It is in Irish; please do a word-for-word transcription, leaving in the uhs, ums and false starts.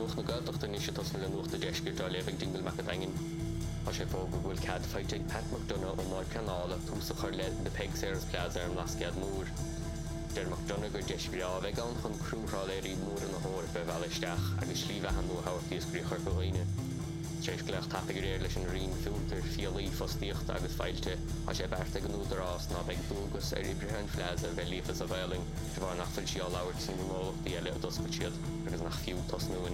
nuach na gadacht ní sé tas na nuachta deisgur dá leh dingil me dagin. A sé fóg bhfuil cad feitig Pat McDonough ó mar canála túsa chuir le de Peg Sears Plaza ar an lascead mór. Der McDonough gur deisgur á bheith gan chun crúthráléirí mór an na hóir be bheileisteach agus slíomh an nó hairtíos gríochar go bhaine. Séis gleach tapig réir leis an rion filter fialaí fostíocht agus feilte a sé berta gan údarrás ná beag dúgus ar Ibrahim Plaza bheith lífas a bheiling de bhar nach fuil sí á labhairt sin mólachtaí eile a doscail siad agus nach fiú tosnú